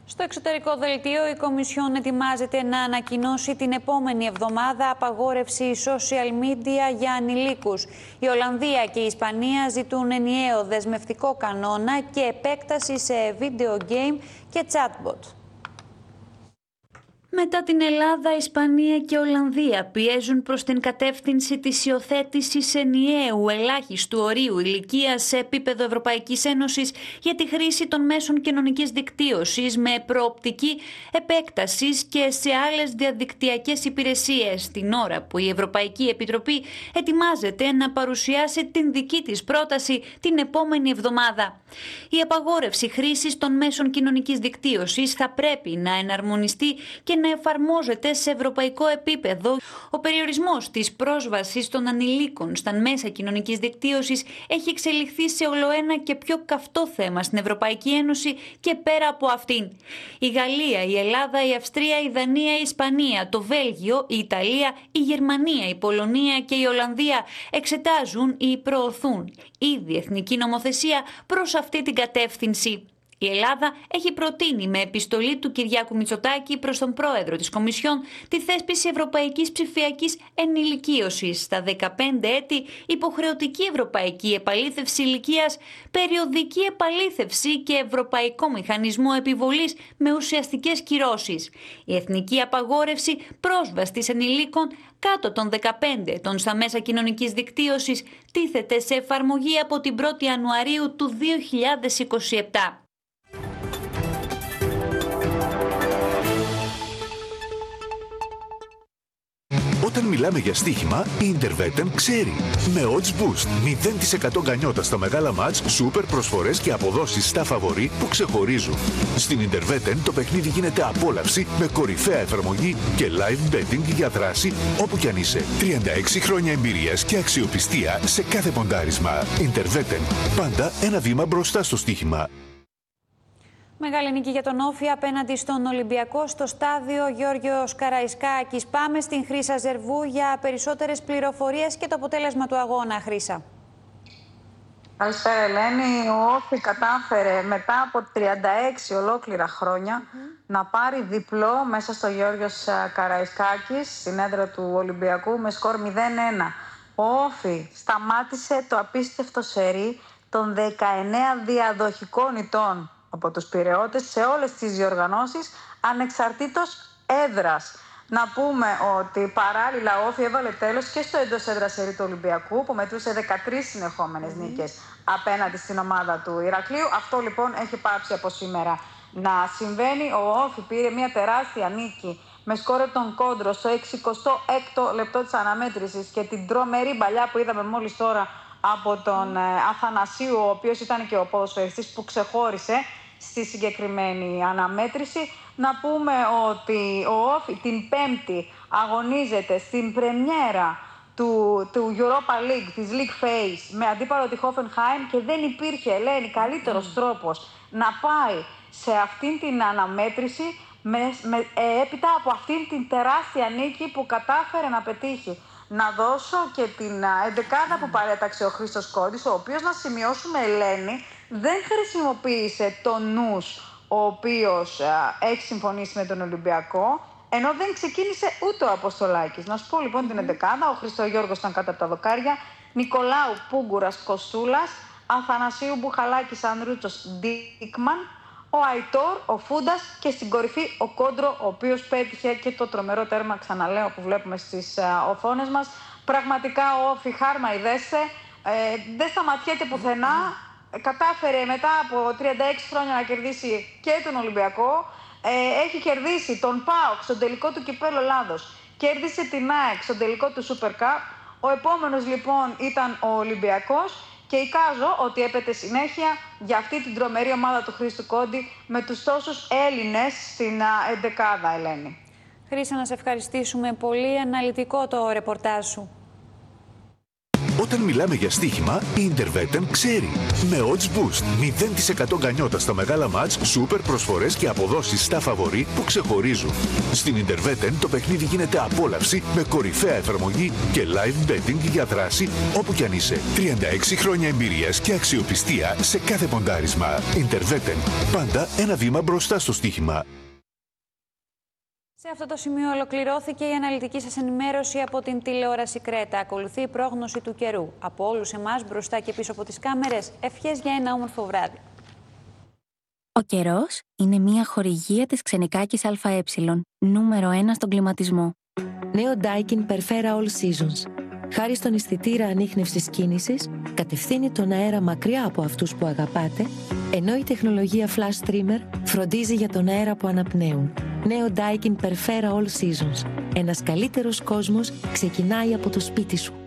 Στο εξωτερικό δελτίο, η Κομισιόν ετοιμάζεται να ανακοινώσει την επόμενη εβδομάδα απαγόρευση social media για ανηλίκους. Η Ολλανδία και η Ισπανία ζητούν ενιαίο δεσμευτικό κανόνα και επέκταση σε video game και chatbot. Μετά την Ελλάδα, Ισπανία και Ολλανδία πιέζουν προς την κατεύθυνση της υιοθέτησης ενιαίου ελάχιστου ορίου ηλικίας σε επίπεδο Ευρωπαϊκής Ένωσης για τη χρήση των μέσων κοινωνικής δικτύωσης με προοπτική επέκτασης και σε άλλες διαδικτυακές υπηρεσίες, την ώρα που η Ευρωπαϊκή Επιτροπή ετοιμάζεται να παρουσιάσει την δική της πρόταση την επόμενη εβδομάδα. Η απαγόρευση χρήσης των μέσων κοινωνικής δικτύωσης θα πρέπει να εναρμονιστεί και να εφαρμόζεται σε ευρωπαϊκό επίπεδο. Ο περιορισμός της πρόσβασης των ανηλίκων στα μέσα κοινωνικής δικτύωσης έχει εξελιχθεί σε ολοένα και πιο καυτό θέμα στην Ευρωπαϊκή Ένωση και πέρα από αυτήν. Η Γαλλία, η Ελλάδα, η Αυστρία, η Δανία, η Ισπανία, το Βέλγιο, η Ιταλία, η Γερμανία, η Πολωνία και η Ολλανδία εξετάζουν ή προωθούν ήδη εθνική νομοθεσία προς αυτή την κατεύθυνση. Η Ελλάδα έχει προτείνει με επιστολή του Κυριάκου Μητσοτάκη προς τον πρόεδρο της Κομισιόν τη θέσπιση ευρωπαϊκής ψηφιακής ενηλικίωσης στα 15 έτη, υποχρεωτική ευρωπαϊκή επαλήθευση ηλικίας, περιοδική επαλήθευση και ευρωπαϊκό μηχανισμό επιβολής με ουσιαστικές κυρώσεις. Η εθνική απαγόρευση πρόσβασης ενηλίκων κάτω των 15 ετών στα μέσα κοινωνικής δικτύωσης τίθεται σε εφαρμογή από την 1η Ιανουαρίου του 2027. Όταν μιλάμε για στοίχημα, η Intervetten ξέρει. Με odds boost, 0% γκανιότα στα μεγάλα μάτς, σούπερ προσφορές και αποδόσεις στα φαβορί που ξεχωρίζουν. Στην Intervetten το παιχνίδι γίνεται απόλαυση με κορυφαία εφαρμογή και live betting για δράση όπου κι αν είσαι. 36 χρόνια εμπειρίας και αξιοπιστία σε κάθε ποντάρισμα. Intervetten. Πάντα ένα βήμα μπροστά στο στοίχημα. Μεγάλη νίκη για τον Όφη απέναντι στον Ολυμπιακό στο στάδιο Γιώργος Καραϊσκάκης. Πάμε στην Χρύσα Ζερβού για περισσότερες πληροφορίες και το αποτέλεσμα του αγώνα. Χρύσα. Καλησπέρα Ελένη. Ο Όφη κατάφερε μετά από 36 ολόκληρα χρόνια να πάρει διπλό μέσα στο Γιώργος Καραϊσκάκης, στην έδρα του Ολυμπιακού, με σκορ 0-1. Ο Όφη σταμάτησε το απίστευτο σερί των 19 διαδοχικών ηττών από τους Πειραιώτες σε όλες τις διοργανώσεις ανεξαρτήτως έδρας. Να πούμε ότι παράλληλα ο Όφη έβαλε τέλος και στο εντός έδρας σερί του Ολυμπιακού που μετρούσε 13 συνεχόμενες νίκες απέναντι στην ομάδα του Ηρακλείου. Αυτό λοιπόν έχει πάψει από σήμερα να συμβαίνει. Ο Όφη πήρε μια τεράστια νίκη με σκόρ τον Κόντρο στο 66ο λεπτό της αναμέτρησης και την τρομερή μπαλιά που είδαμε μόλις τώρα από τον Αθανασίου, ο οποίος ήταν και ο ποδοσφαιριστής που ξεχώρισε στη συγκεκριμένη αναμέτρηση. Να πούμε ότι ο Όφη την Πέμπτη αγωνίζεται στην πρεμιέρα του Europa League, της League Phase, με αντίπαλο τη Hoffenheim και δεν υπήρχε, Ελένη, καλύτερος τρόπος να πάει σε αυτήν την αναμέτρηση έπειτα από αυτήν την τεράστια νίκη που κατάφερε να πετύχει. Να δώσω και την εντεκάδα που παρέταξε ο Χρήστος Κόντης, ο οποίος, να σημειώσουμε Ελένη, δεν χρησιμοποίησε τον νους ο οποίος έχει συμφωνήσει με τον Ολυμπιακό, ενώ δεν ξεκίνησε ούτε ο Αποστολάκης. Να σου πω λοιπόν την εντεκάδα. Ο Χριστογιώργος ήταν κάτω από τα δοκάρια, Νικολάου Πούγκουρας Κοστούλας, Αθανασίου Μπουχαλάκης Ανρούτσος Ντίκμαν, ο Αϊτόρ, ο Φούντας και στην κορυφή ο Κόντρο, ο οποίος πέτυχε και το τρομερό τέρμα, ξαναλέω, που βλέπουμε στις οθόνες μας. Πραγματικά ο Όφη, χάρμα ειδέστε, δεν σταματιέται πουθενά. Κατάφερε μετά από 36 χρόνια να κερδίσει και τον Ολυμπιακό. Έχει κερδίσει τον ΠΑΟΚ στον τελικό του Κυπέλλου Ελλάδος. Κέρδισε την ΑΕΚ στον τελικό του Super Cup. Ο επόμενος λοιπόν ήταν ο Ολυμπιακός. Και εικάζω ότι έπεται συνέχεια για αυτή την τρομερή ομάδα του Χρήστου Κόντι με τους τόσους Έλληνες στην εντεκάδα, Ελένη. Χρύσα, να σε ευχαριστήσουμε πολύ. Αναλυτικό το ρεπορτάζ σου. Όταν μιλάμε για στοίχημα, η Intervetten ξέρει. Με odds boost, 0% γκανιότα στα μεγάλα μάτς, σούπερ προσφορές και αποδόσεις στα φαβορί που ξεχωρίζουν. Στην Intervetten το παιχνίδι γίνεται απόλαυση με κορυφαία εφαρμογή και live betting για δράση όπου κι αν είσαι. 36 χρόνια εμπειρίας και αξιοπιστία σε κάθε ποντάρισμα. Intervetten. Πάντα ένα βήμα μπροστά στο στοίχημα. Σε αυτό το σημείο ολοκληρώθηκε η αναλυτική σας ενημέρωση από την τηλεόραση Κρέτα. Ακολουθεί η πρόγνωση του καιρού. Από όλους εμάς, μπροστά και πίσω από τις κάμερες, ευχές για ένα όμορφο βράδυ. Ο καιρός είναι μια χορηγία της Ξενικάκης ΑΕ, νούμερο 1 στον κλιματισμό. Νέο Daikin Perfera All Seasons. Χάρη στον αισθητήρα ανίχνευσης κίνησης, κατευθύνει τον αέρα μακριά από αυτούς που αγαπάτε, ενώ η τεχνολογία Flash Streamer φροντίζει για τον αέρα που αναπνέουν. Νέο Daikin Perfera All Seasons. Ένας καλύτερος κόσμος ξεκινάει από το σπίτι σου.